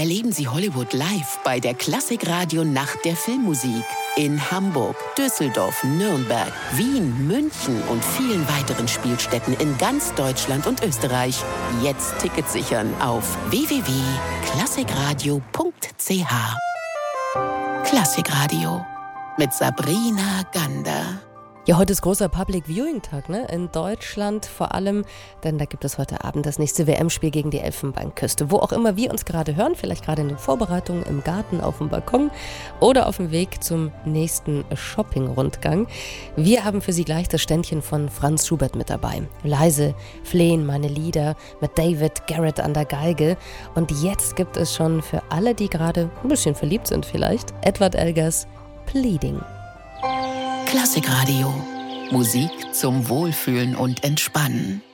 Erleben Sie Hollywood live bei der Klassikradio Nacht der Filmmusik. In Hamburg, Düsseldorf, Nürnberg, Wien, München und vielen weiteren Spielstätten in ganz Deutschland und Österreich. Jetzt Tickets sichern auf www.klassikradio.ch. Klassikradio mit Sabrina Gander. Ja, heute ist großer Public Viewing Tag, ne? In Deutschland vor allem, denn da gibt es heute Abend das nächste WM-Spiel gegen die Elfenbeinküste. Wo auch immer wir uns gerade hören, vielleicht gerade in den Vorbereitungen im Garten, auf dem Balkon oder auf dem Weg zum nächsten Shopping-Rundgang. Wir haben für Sie gleich das Ständchen von Franz Schubert mit dabei. Leise flehen meine Lieder mit David Garrett an der Geige. Und jetzt gibt es schon für alle, die gerade ein bisschen verliebt sind vielleicht, Edward Elgers Pleading. Klassikradio. Musik zum Wohlfühlen und Entspannen.